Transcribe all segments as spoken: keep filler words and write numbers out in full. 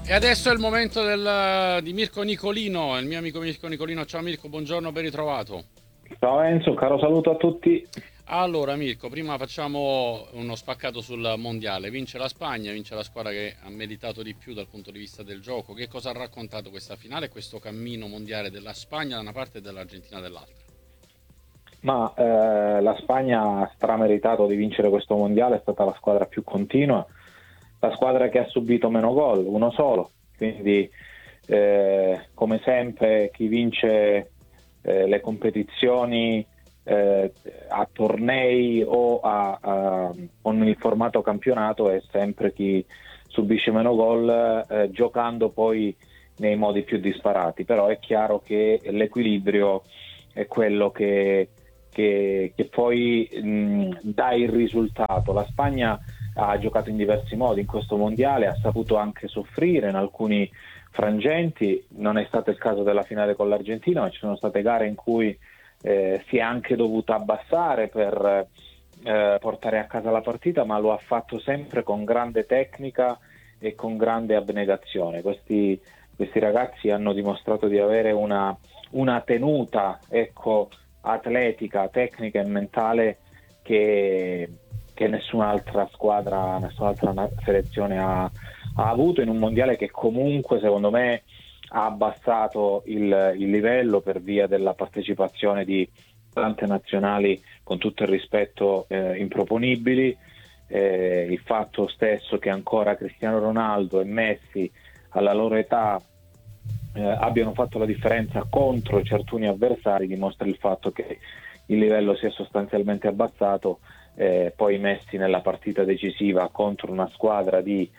E adesso è il momento del- di Mirko Nicolino, il mio amico Mirko Nicolino. Ciao Mirko, buongiorno, ben ritrovato. Ciao Enzo, caro saluto a tutti. Allora Mirko, prima facciamo uno spaccato sul mondiale. Vince la Spagna, vince la squadra che ha meritato di più dal punto di vista del gioco. Che cosa ha raccontato questa finale e questo cammino mondiale della Spagna da una parte e dell'Argentina dall'altra? Ma eh, la Spagna ha strameritato di vincere questo mondiale, è stata la squadra più continua, la squadra che ha subito meno gol, uno solo. Quindi, eh, come sempre, chi vince eh, le competizioni eh, a tornei o a, a- con il formato campionato è sempre chi subisce meno gol, eh, giocando poi nei modi più disparati. Però è chiaro che l'equilibrio è quello che che, che poi mh, dà il risultato. La Spagna ha giocato in diversi modi in questo mondiale, ha saputo anche soffrire in alcuni frangenti, non è stato il caso della finale con l'Argentina, ma ci sono state gare in cui eh, si è anche dovuta abbassare per eh, portare a casa la partita, ma lo ha fatto sempre con grande tecnica e con grande abnegazione. Questi, questi ragazzi hanno dimostrato di avere una, una tenuta, ecco, atletica, tecnica e mentale che, che nessun'altra squadra, nessun'altra na- selezione ha, ha avuto in un mondiale che comunque secondo me ha abbassato il, il livello per via della partecipazione di tante nazionali, con tutto il rispetto, eh, improponibili. Eh, il fatto stesso che ancora Cristiano Ronaldo e Messi alla loro età eh, abbiano fatto la differenza contro certuni avversari dimostra il fatto che il livello si è sostanzialmente abbassato. Eh, poi messi nella partita decisiva contro una squadra di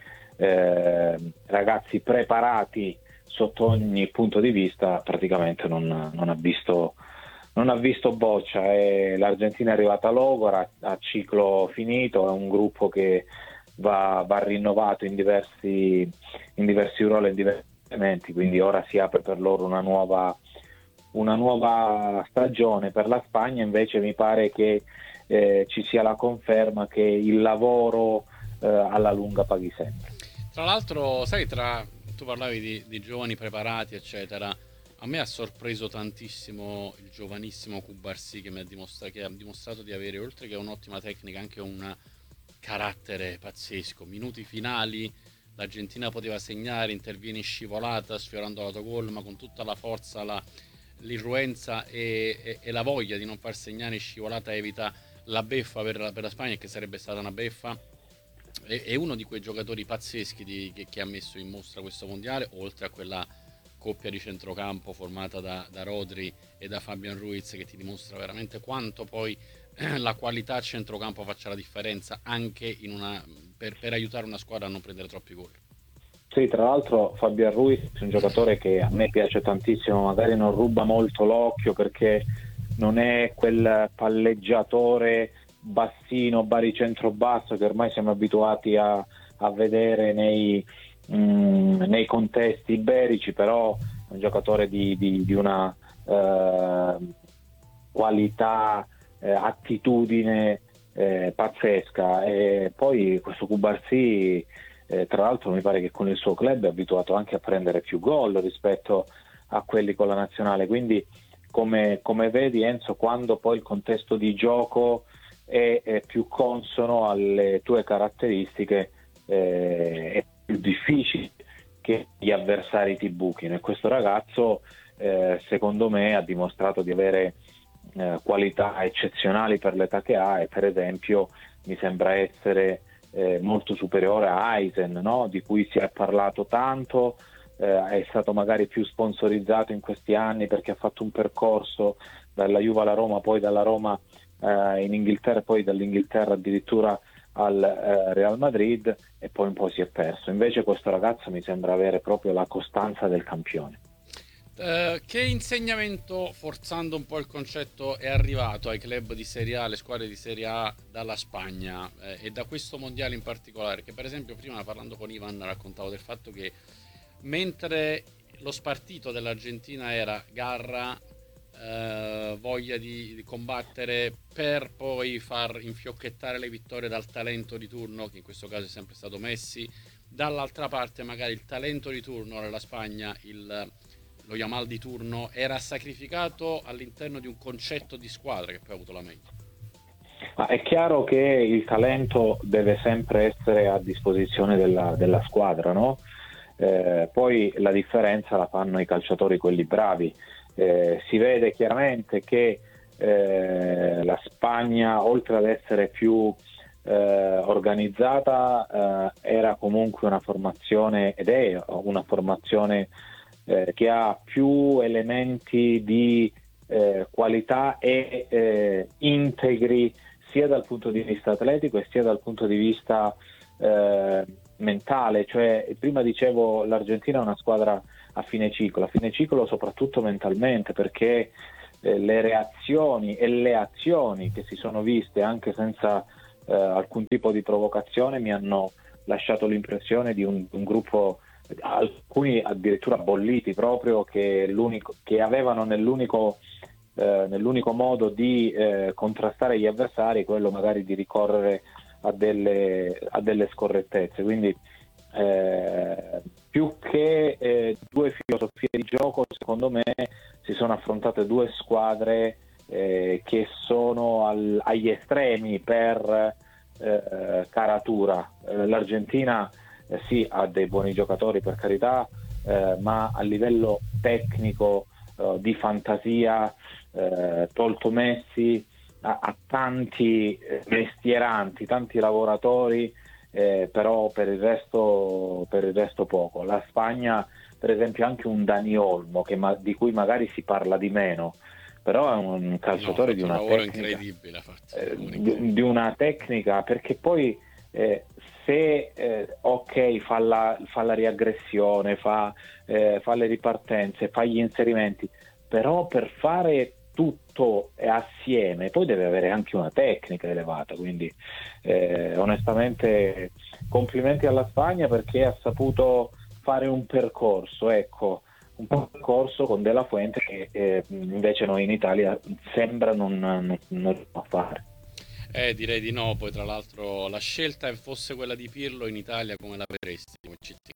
eh, ragazzi preparati sotto ogni punto di vista, praticamente non, non ha visto non ha visto boccia. E l'Argentina è arrivata a Logora a ciclo finito, è un gruppo che va, va rinnovato in diversi, in diversi ruoli, in diversi elementi, quindi ora si apre per loro una nuova, una nuova stagione. Per la Spagna invece mi pare che eh, ci sia la conferma che il lavoro eh, alla lunga paghi sempre. Tra l'altro, sai, tra tu parlavi di, di giovani preparati, eccetera. A me ha sorpreso tantissimo il giovanissimo Cubarsì che, mi ha dimostra- che ha dimostrato di avere, oltre che un'ottima tecnica, anche un carattere pazzesco. Minuti finali, l'Argentina poteva segnare, interviene in scivolata, sfiorando l'autogol, ma con tutta la forza, la- l'irruenza e, e- e la voglia di non far segnare in scivolata evita la beffa per la, per la Spagna, che sarebbe stata una beffa. È, è uno di quei giocatori pazzeschi di- che, che ha messo in mostra questo mondiale, oltre a quella coppia di centrocampo formata da, da Rodri e da Fabian Ruiz, che ti dimostra veramente quanto poi la qualità a centrocampo faccia la differenza anche in una, per, per aiutare una squadra a non prendere troppi gol. Sì, tra l'altro Fabian Ruiz è un giocatore che a me piace tantissimo, magari non ruba molto l'occhio perché non è quel palleggiatore bassino, baricentro basso che ormai siamo abituati a, a vedere nei, mh, nei contesti iberici, però è un giocatore di, di- di una eh, qualità, eh, attitudine eh, pazzesca. E poi questo Cubarsì, eh, tra l'altro, mi pare che con il suo club è abituato anche a prendere più gol rispetto a quelli con la nazionale. Quindi, come, come vedi, Enzo, quando poi il contesto di gioco è, è più consono alle tue caratteristiche, eh, è più difficile che gli avversari ti buchino. E questo ragazzo, eh, secondo me, ha dimostrato di avere eh, qualità eccezionali per l'età che ha, e per esempio mi sembra essere eh, molto superiore a Eisen, no? Di cui si è parlato tanto, eh, è stato magari più sponsorizzato in questi anni perché ha fatto un percorso dalla Juve alla Roma, poi dalla Roma eh, in Inghilterra, poi dall'Inghilterra addirittura al eh, Real Madrid, e poi un po' si è perso. Invece questo ragazzo mi sembra avere proprio la costanza del campione. Eh, che insegnamento, forzando un po' il concetto, è arrivato ai club di Serie A, alle squadre di Serie A dalla Spagna eh, e da questo mondiale in particolare? Che per esempio prima parlando con Ivan raccontavo del fatto che mentre lo spartito dell'Argentina era garra, eh, voglia di, di combattere per poi far infiocchettare le vittorie dal talento di turno, che in questo caso è sempre stato Messi, dall'altra parte magari il talento di turno nella Spagna, il, lo Yamal di turno, era sacrificato all'interno di un concetto di squadra che poi ha avuto la meglio. Ma è chiaro che il talento deve sempre essere a disposizione della, della squadra, no? Eh, poi la differenza la fanno i calciatori, quelli bravi. Eh, si vede chiaramente che eh, la Spagna, oltre ad essere più eh, organizzata, eh, era comunque una formazione, ed è una formazione eh, che ha più elementi di eh, qualità e eh, integri sia dal punto di vista atletico e sia dal punto di vista eh, mentale. Cioè, prima dicevo, l'Argentina è una squadra a fine ciclo, a fine ciclo soprattutto mentalmente, perché eh, le reazioni e le azioni che si sono viste anche senza eh, alcun tipo di provocazione mi hanno lasciato l'impressione di un, un gruppo, alcuni addirittura bolliti proprio, che, l'unico, che avevano nell'unico eh, nell'unico modo di eh, contrastare gli avversari quello magari di ricorrere a delle, a delle scorrettezze. Quindi eh, più che eh, due filosofie di gioco, secondo me si sono affrontate due squadre eh, che sono al, agli estremi per eh, caratura. Eh, L'Argentina eh, sì, ha dei buoni giocatori, per carità, eh, ma a livello tecnico, eh, di fantasia, eh, tolto Messi, ha, ha tanti mestieranti, tanti lavoratori, eh, però per il resto per il resto poco. La Spagna, per esempio, ha anche un Dani Olmo che ma, di cui magari si parla di meno, però è un calciatore no, di una un lavoro tecnica incredibile, fatto, eh, un di, di una tecnica, perché poi eh, se eh, ok fa la, fa la riaggressione, fa, eh, fa le ripartenze, fa gli inserimenti, però per fare tutto assieme poi deve avere anche una tecnica elevata. Quindi eh, onestamente complimenti alla Spagna, perché ha saputo fare un percorso, ecco, un percorso con De La Fuente che eh, invece noi in Italia sembra non, non, non riusciamo a fare. Eh, direi di no. Poi tra l'altro la scelta fosse quella di Pirlo in Italia, come la vedresti come C T?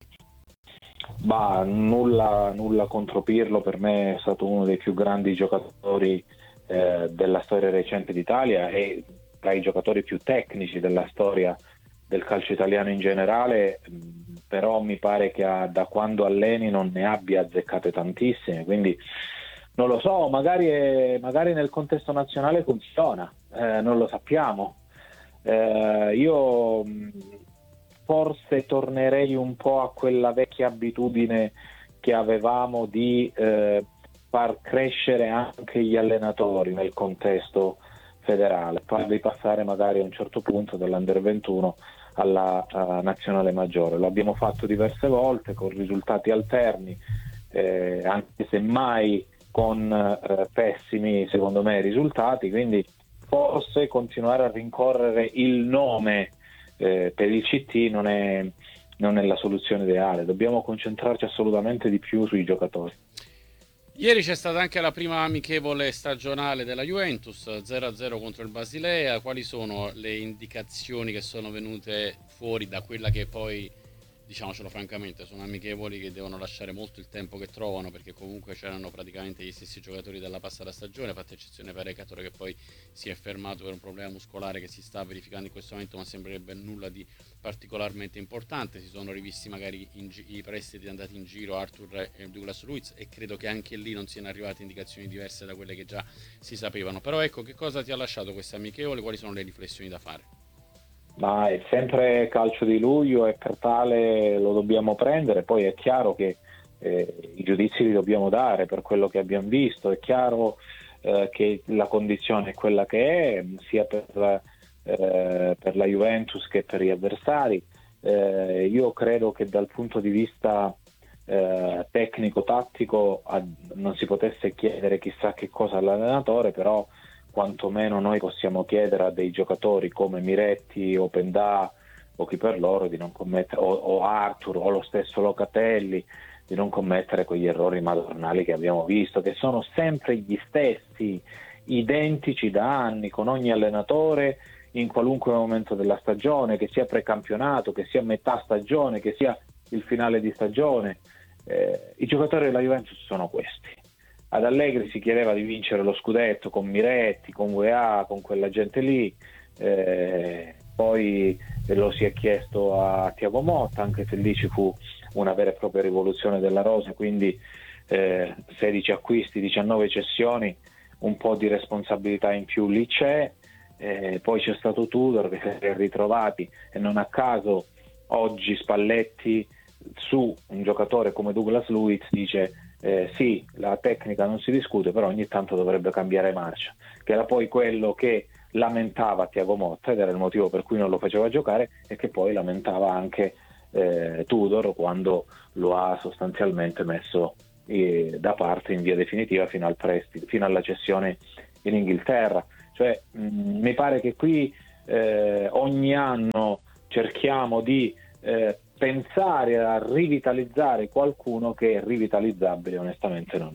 Bah, nulla, nulla contro Pirlo, per me è stato uno dei più grandi giocatori eh, della storia recente d'Italia e tra i giocatori più tecnici della storia del calcio italiano in generale, però mi pare che ha, da quando alleni non ne abbia azzeccate tantissime, quindi non lo so, magari, è, magari nel contesto nazionale funziona, eh, non lo sappiamo. Eh, io forse tornerei un po' a quella vecchia abitudine che avevamo di eh, far crescere anche gli allenatori nel contesto federale, farli passare magari a un certo punto dall'Under ventuno alla uh, nazionale maggiore. Lo abbiamo fatto diverse volte con risultati alterni, eh, anche se mai con eh, pessimi, secondo me, risultati, quindi forse continuare a rincorrere il nome eh, per il C T non è, non è la soluzione ideale. Dobbiamo concentrarci assolutamente di più sui giocatori. Ieri c'è stata anche la prima amichevole stagionale della Juventus, zero a zero contro il Basilea. Quali sono le indicazioni che sono venute fuori da quella che poi, diciamocelo francamente, sono amichevoli che devono lasciare molto il tempo che trovano, perché comunque c'erano praticamente gli stessi giocatori della passata stagione, fatta eccezione per Ecatore che poi si è fermato per un problema muscolare che si sta verificando in questo momento, ma sembrerebbe nulla di particolarmente importante. Si sono rivisti magari in gi- i prestiti andati in giro, Arthur e Douglas Luiz, e credo che anche lì non siano arrivate indicazioni diverse da quelle che già si sapevano. Però ecco, che cosa ti ha lasciato questa amichevole? Quali sono le riflessioni da fare? Ma è sempre calcio di luglio e per tale lo dobbiamo prendere. Poi è chiaro che eh, i giudizi li dobbiamo dare per quello che abbiamo visto. È chiaro eh, che la condizione è quella che è, sia per, eh, per la Juventus che per gli avversari. Eh, io credo che dal punto di vista eh, tecnico-tattico a, non si potesse chiedere chissà che cosa all'allenatore, però quantomeno noi possiamo chiedere a dei giocatori come Miretti o Pendà o chi per loro di non commettere, o, o Arthur o lo stesso Locatelli, di non commettere quegli errori madornali che abbiamo visto, che sono sempre gli stessi, identici da anni con ogni allenatore, in qualunque momento della stagione, che sia precampionato, che sia metà stagione, che sia il finale di stagione. Eh, i giocatori della Juventus sono questi. Ad Allegri si chiedeva di vincere lo scudetto con Miretti, con V A, con quella gente lì, eh, poi lo si è chiesto a Thiago Motta, anche se lì ci fu una vera e propria rivoluzione della rosa, quindi eh, sedici acquisti, diciannove cessioni, un po' di responsabilità in più lì c'è. Eh, poi c'è stato Tudor che si è ritrovati, e non a caso oggi Spalletti su un giocatore come Douglas Luiz dice eh, sì, la tecnica non si discute, però ogni tanto dovrebbe cambiare marcia, che era poi quello che lamentava Thiago Motta ed era il motivo per cui non lo faceva giocare, e che poi lamentava anche eh, Tudor quando lo ha sostanzialmente messo eh, da parte in via definitiva fino al prestito, fino alla cessione in Inghilterra. Cioè mh, mi pare che qui eh, ogni anno cerchiamo di eh, pensare a rivitalizzare qualcuno che rivitalizzabile onestamente non è.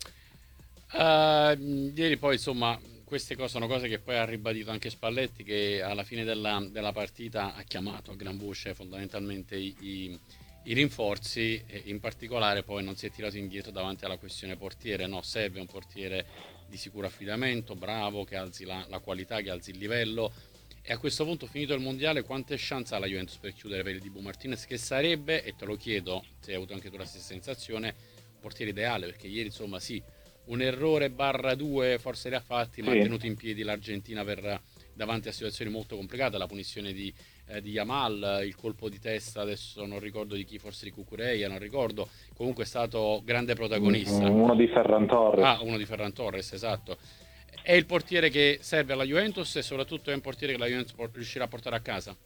Uh, ieri poi insomma queste cose sono cose che poi ha ribadito anche Spalletti, che alla fine della, della partita ha chiamato a gran voce fondamentalmente i, i, i rinforzi, e in particolare poi non si è tirato indietro davanti alla questione portiere. No, serve un portiere di sicuro affidamento, bravo, che alzi la, la qualità, che alzi il livello. E a questo punto, finito il mondiale, quante chance ha la Juventus per chiudere per il Dibu Martinez, che sarebbe, e te lo chiedo se hai avuto anche tu la stessa sensazione, un portiere ideale? Perché ieri insomma sì, un errore barra due forse li ha fatti, ma sì, ha tenuto in piedi l'Argentina per, davanti a situazioni molto complicate, la punizione di, eh, di Yamal, il colpo di testa, adesso non ricordo di chi, forse di Cucurella, non ricordo, comunque è stato grande protagonista. Uno di Ferran Torres. Ah, uno di Ferran Torres, esatto. È il portiere che serve alla Juventus, e soprattutto è un portiere che la Juventus riuscirà a portare a casa?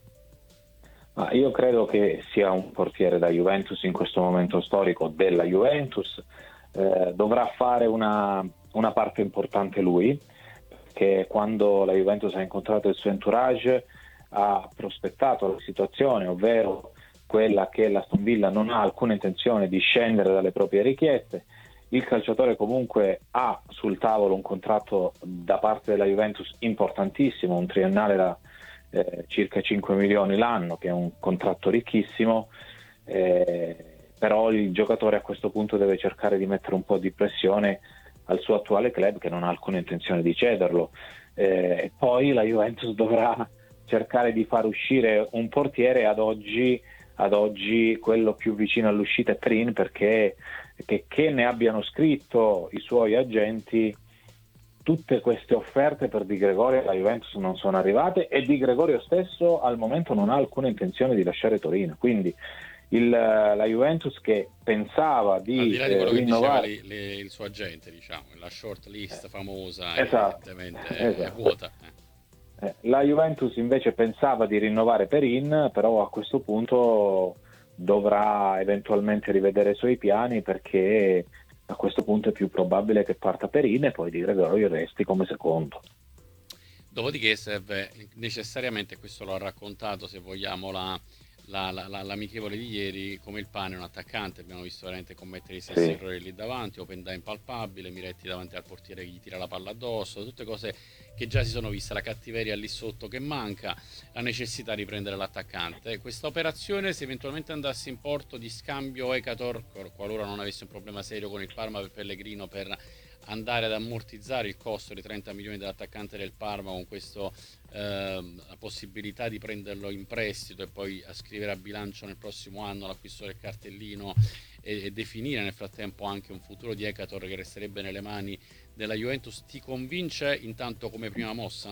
Ma io credo che sia un portiere da Juventus in questo momento storico della Juventus. Eh, dovrà fare una, una parte importante lui, perché quando la Juventus ha incontrato il suo entourage ha prospettato la situazione, ovvero quella che l'Aston Villa non ha alcuna intenzione di scendere dalle proprie richieste. Il calciatore comunque ha sul tavolo un contratto da parte della Juventus importantissimo, un triennale da eh, circa cinque milioni l'anno, che è un contratto ricchissimo, eh, però il giocatore a questo punto deve cercare di mettere un po' di pressione al suo attuale club, che non ha alcuna intenzione di cederlo. Eh, e poi la Juventus dovrà cercare di far uscire un portiere. Ad oggi, ad oggi quello più vicino all'uscita è Prin, perché che, che ne abbiano scritto i suoi agenti, tutte queste offerte per Di Gregorio alla Juventus non sono arrivate, e Di Gregorio stesso al momento non ha alcuna intenzione di lasciare Torino, quindi il, la Juventus, che pensava di, al di là di quello eh, rinnovare che diceva le, le, il suo agente, diciamo, la short list famosa, esatto, evidentemente esatto. è vuota. Eh. La Juventus invece pensava di rinnovare Perin, però a questo punto dovrà eventualmente rivedere i suoi piani, perché a questo punto è più probabile che parta Perin e poi Di Gregorio resti come secondo. Dopodiché serve necessariamente, questo l'ho raccontato se vogliamo la, la, la, la, l'amichevole di ieri, come il pane un attaccante. Abbiamo visto veramente commettere i stessi sì. errori lì davanti, open day impalpabile, Miretti davanti al portiere che gli tira la palla addosso, tutte cose che già si sono viste, la cattiveria lì sotto che manca, la necessità di prendere l'attaccante. Questa operazione, se eventualmente andasse in porto di scambio Ekator, qualora non avesse un problema serio con il Parma per Pellegrino, per andare ad ammortizzare il costo di trenta milioni dell'attaccante del Parma, con questo eh, la possibilità di prenderlo in prestito e poi a scrivere a bilancio nel prossimo anno l'acquisto del cartellino, e, e definire nel frattempo anche un futuro di Ekator che resterebbe nelle mani della Juventus, ti convince intanto come prima mossa?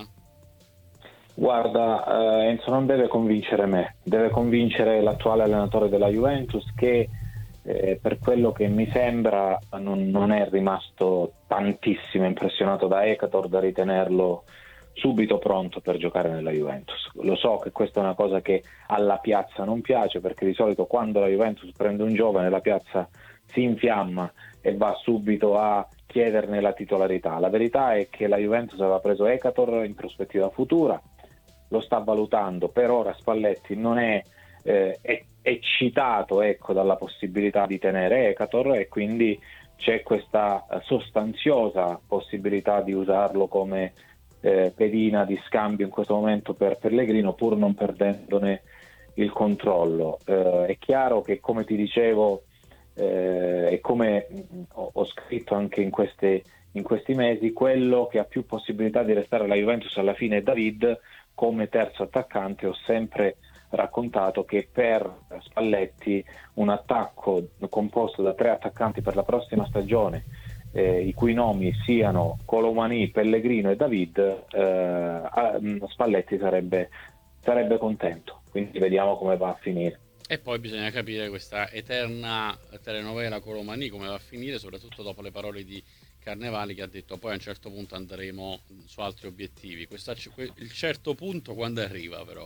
Guarda, eh, Enzo non deve convincere me, deve convincere l'attuale allenatore della Juventus, che eh, per quello che mi sembra non, non è rimasto tantissimo impressionato da Ekator da ritenerlo subito pronto per giocare nella Juventus. Lo so che questa è una cosa che alla piazza non piace, perché di solito quando la Juventus prende un giovane la piazza si infiamma e va subito a chiederne la titolarità. La verità è che la Juventus aveva preso Ekator in prospettiva futura, lo sta valutando, per ora Spalletti non è, eh, è eccitato ecco, dalla possibilità di tenere Ekator, e quindi c'è questa sostanziosa possibilità di usarlo come eh, pedina di scambio in questo momento per Pellegrino, pur non perdendone il controllo. Eh, è chiaro che, come ti dicevo eh, e come ho, ho scritto anche in, queste, in questi mesi, quello che ha più possibilità di restare alla Juventus alla fine è David. Come terzo attaccante ho sempre raccontato che per Spalletti un attacco composto da tre attaccanti per la prossima stagione, eh, i cui nomi siano Colomani, Pellegrino e David, eh, Spalletti sarebbe, sarebbe contento. Quindi vediamo come va a finire. E poi bisogna capire questa eterna telenovela Colomani come va a finire, soprattutto dopo le parole di Carnevali, che ha detto poi a un certo punto andremo su altri obiettivi. Questo, il certo punto quando arriva però?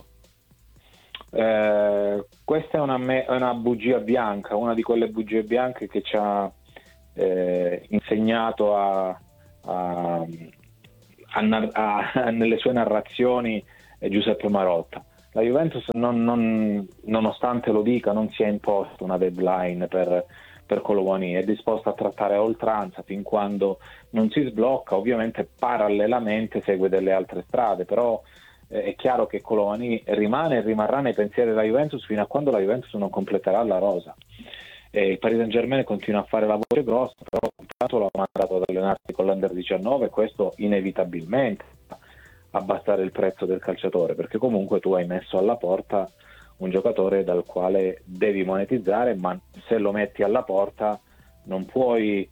Eh, questa è una, me- è una bugia bianca, una di quelle bugie bianche che ci ha eh, insegnato a, a, a, a, nelle sue narrazioni eh, Giuseppe Marotta. La Juventus, non, non, nonostante lo dica, non si è imposto una deadline per, per Colomani, è disposta a trattare a oltranza fin quando non si sblocca. Ovviamente parallelamente segue delle altre strade, però eh, è chiaro che Colomani rimane e rimarrà nei pensieri della Juventus fino a quando la Juventus non completerà la rosa. Eh, il Paris Saint-Germain continua a fare la voce grossa, però intanto l'ha mandato ad allenarsi con l'Under diciannove, e questo inevitabilmente abbassare il prezzo del calciatore, perché comunque tu hai messo alla porta un giocatore dal quale devi monetizzare, ma se lo metti alla porta non puoi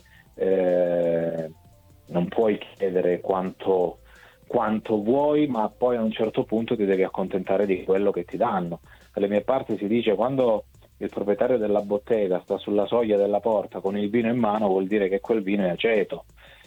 eh, non puoi chiedere quanto, quanto vuoi, ma poi a un certo punto ti devi accontentare di quello che ti danno. Dalle mie parti si dice: quando il proprietario della bottega sta sulla soglia della porta con il vino in mano, vuol dire che quel vino è aceto,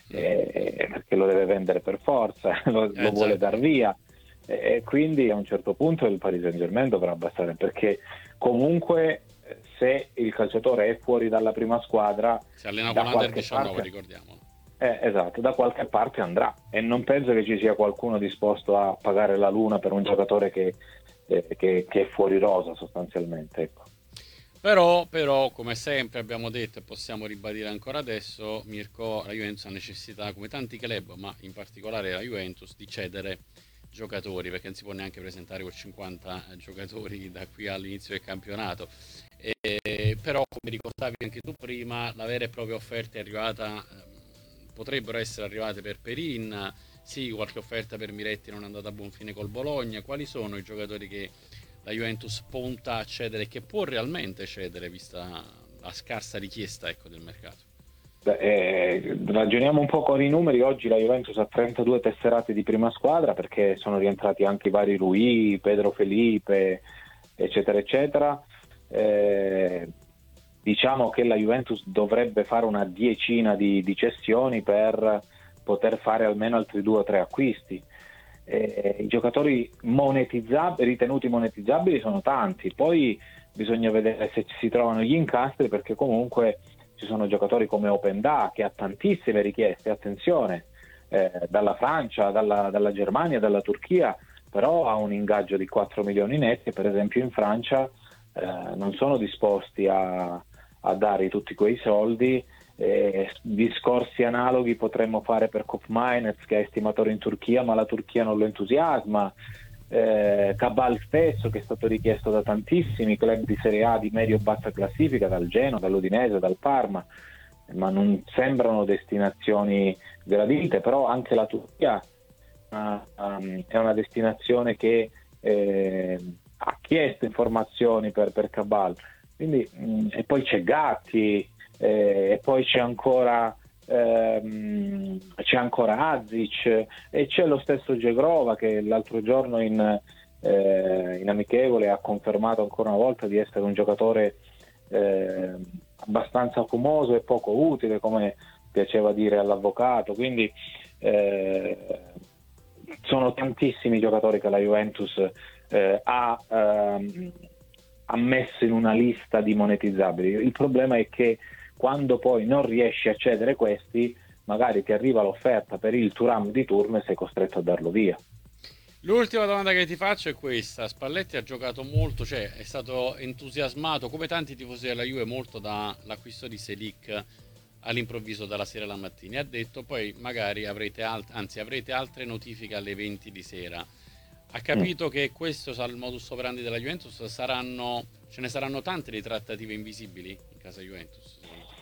eh, perché lo deve vendere per forza, lo, lo vuole dar via, e quindi a un certo punto il Paris Saint-Germain dovrà abbassare, perché comunque se il calciatore è fuori dalla prima squadra, si allena con l'Under diciannove, ricordiamolo. Eh, esatto, da qualche parte andrà, e non penso che ci sia qualcuno disposto a pagare la luna per un giocatore che, eh, che, che è fuori rosa sostanzialmente, ecco. Però, però, come sempre abbiamo detto e possiamo ribadire ancora adesso, Mirko, la Juventus ha necessità, come tanti club, ma in particolare la Juventus, di cedere giocatori, perché non si può neanche presentare con cinquanta giocatori da qui all'inizio del campionato. E, però, come ricordavi anche tu prima, la vera e propria offerta è arrivata, potrebbero essere arrivate per Perin, sì, qualche offerta per Miretti non è andata a buon fine col Bologna. Quali sono i giocatori che la Juventus punta a cedere, che può realmente cedere vista la scarsa richiesta, ecco, del mercato? Beh, eh, ragioniamo un po' con i numeri. Oggi la Juventus ha trentadue tesserate di prima squadra, perché sono rientrati anche i vari Rui, Pedro Felipe, eccetera eccetera. Eh, diciamo che la Juventus dovrebbe fare una decina di, di cessioni per poter fare almeno altri due o tre acquisti. Eh, i giocatori monetizzabili, ritenuti monetizzabili, sono tanti, poi bisogna vedere se si trovano gli incastri, perché comunque ci sono giocatori come Openda che ha tantissime richieste, attenzione, eh, dalla Francia, dalla, dalla Germania, dalla Turchia, però ha un ingaggio di quattro milioni netti, per esempio in Francia eh, non sono disposti a, a dare tutti quei soldi. Eh, discorsi analoghi potremmo fare per Koopmeiners, che è estimatore in Turchia, ma la Turchia non lo entusiasma. eh, Cabal stesso, che è stato richiesto da tantissimi club di Serie A di medio-bassa classifica, dal Genoa, dall'Udinese, dal Parma, ma non sembrano destinazioni gradite. Però anche la Turchia uh, um, è una destinazione che eh, ha chiesto informazioni per, per Cabal. Quindi, mh, e poi c'è Gatti, e poi c'è ancora ehm, c'è ancora Azic, e c'è lo stesso Gegrova, che l'altro giorno in, eh, in amichevole ha confermato ancora una volta di essere un giocatore eh, abbastanza fumoso e poco utile, come piaceva dire all'avvocato. Quindi eh, sono tantissimi giocatori che la Juventus eh, ha ehm, ha messo in una lista di monetizzabili. Il problema è che quando poi non riesci a cedere questi, magari ti arriva l'offerta per il Thuram di turno e sei costretto a darlo via. L'ultima domanda che ti faccio è questa: Spalletti ha giocato molto, cioè è stato entusiasmato come tanti tifosi della Juve molto dall'acquisto di Selic all'improvviso dalla sera alla mattina, e ha detto poi magari avrete, alt- anzi, avrete altre notifiche alle venti di sera. Ha capito mm. che questo sarà il modus operandi della Juventus? Saranno, ce ne saranno tante di trattative invisibili in casa Juventus?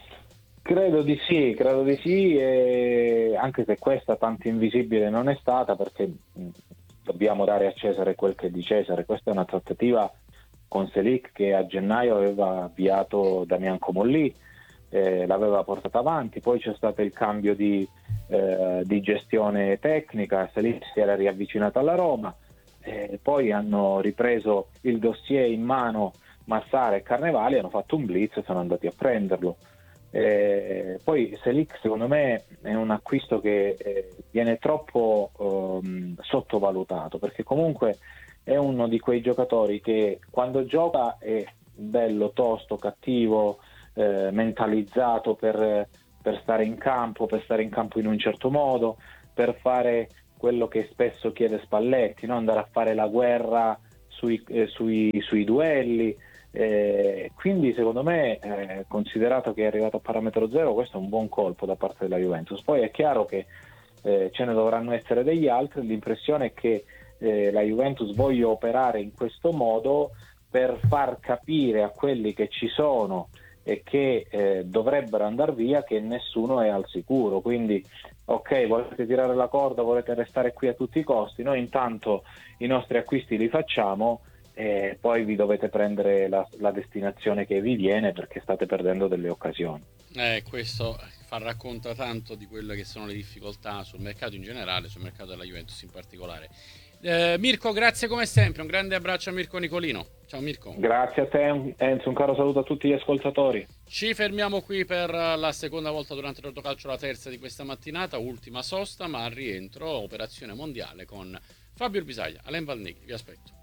Credo di sì, credo di sì, e anche se questa tanto invisibile non è stata, perché mh, dobbiamo dare a Cesare quel che è di Cesare. Questa è una trattativa con Selic che a gennaio aveva avviato Damian Comolli, eh, l'aveva portata avanti, poi c'è stato il cambio di, eh, di gestione tecnica, Selic si era riavvicinato alla Roma, eh, poi hanno ripreso il dossier in mano Massara e Carnevali, hanno fatto un blitz e sono andati a prenderlo. Eh, poi Selic secondo me è un acquisto che eh, viene troppo um, sottovalutato, perché comunque è uno di quei giocatori che quando gioca è bello, tosto, cattivo, eh, mentalizzato per, per stare in campo, per stare in campo in un certo modo, per fare quello che spesso chiede Spalletti, no? Andare a fare la guerra sui, eh, sui, sui duelli. Eh, quindi secondo me, eh, considerato che è arrivato a parametro zero, questo è un buon colpo da parte della Juventus. Poi è chiaro che eh, ce ne dovranno essere degli altri. L'impressione è che eh, la Juventus voglia operare in questo modo per far capire a quelli che ci sono e che eh, dovrebbero andare via che nessuno è al sicuro. Quindi ok, volete tirare la corda, volete restare qui a tutti i costi, noi intanto i nostri acquisti li facciamo e poi vi dovete prendere la, la destinazione che vi viene, perché state perdendo delle occasioni. Eh, questo fa racconta tanto di quelle che sono le difficoltà sul mercato in generale, sul mercato della Juventus in particolare. Eh, Mirko, grazie come sempre, un grande abbraccio a Mirko Nicolino. Ciao Mirko. Grazie a te Enzo, un caro saluto a tutti gli ascoltatori. Ci fermiamo qui per la seconda volta durante il Rotocalcio, la terza di questa mattinata, ultima sosta, ma al rientro operazione mondiale con Fabio Bisaglia, Alain Valneghi, vi aspetto.